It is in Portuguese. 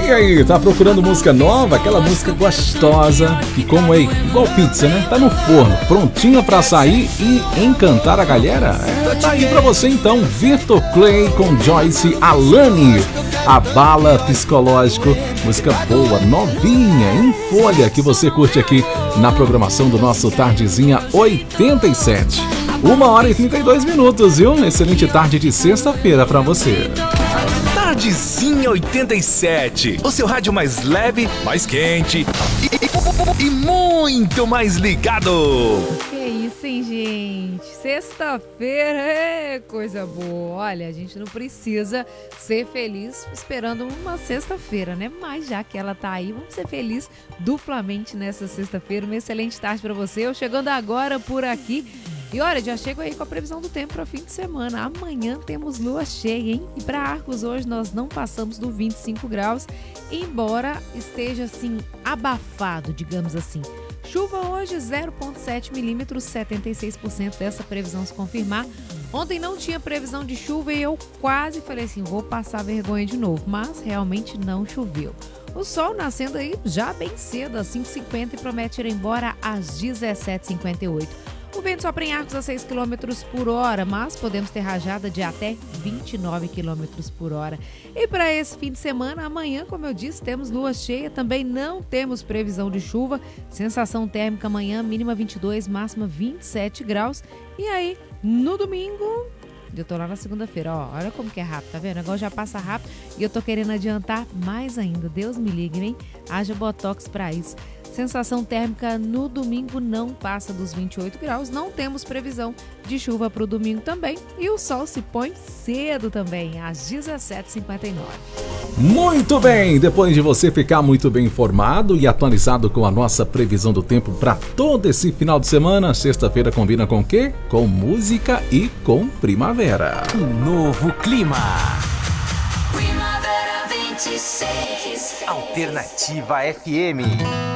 E aí, tá procurando música nova? Aquela música gostosa que, como é igual pizza, né? Tá no forno, prontinha pra sair e encantar a galera? Tá aí pra você então, Vitor Clay com Joyce Alane. Abala Psicológico, música boa, novinha, em folha, que você curte aqui na programação do nosso Tardezinha 87. 1h32, viu? Excelente tarde de sexta-feira pra você. Tardezinha 87, o seu rádio mais leve, mais quente e muito mais ligado. Que isso, hein, gente? Sexta-feira é coisa boa. Olha, a gente não precisa ser feliz esperando uma sexta-feira, né? Mas já que ela tá aí, vamos ser felizes duplamente nessa sexta-feira. Uma excelente tarde pra você. Eu chegando agora por aqui. E olha, já chego aí com a previsão do tempo para o fim de semana. Amanhã temos lua cheia, hein? E para Arcos hoje nós não passamos do 25 graus, embora esteja assim abafado, digamos assim. Chuva hoje 0,7 milímetros, 76% dessa previsão se confirmar. Ontem não tinha previsão de chuva e eu quase falei assim, vou passar vergonha de novo, mas realmente não choveu. O sol nascendo aí já bem cedo, às 5h50 e promete ir embora às 17h58. O vento sopra em Arcos a 6 km por hora, mas podemos ter rajada de até 29 km por hora. E para esse fim de semana, amanhã, como eu disse, temos lua cheia, também não temos previsão de chuva. Sensação térmica amanhã, mínima 22, máxima 27 graus. E aí, no domingo, eu tô lá na segunda-feira, ó, olha como que é rápido, tá vendo? O negócio já passa rápido e eu tô querendo adiantar mais ainda. Deus me ligue, hein? Haja botox para isso. Sensação térmica no domingo não passa dos 28 graus, não temos previsão de chuva para o domingo também e o sol se põe cedo também, às 17h59. Muito bem, depois de você ficar muito bem informado e atualizado com a nossa previsão do tempo para todo esse final de semana, sexta-feira combina com o quê? Com música e com primavera. Um novo clima. Primavera 26. Alternativa FM.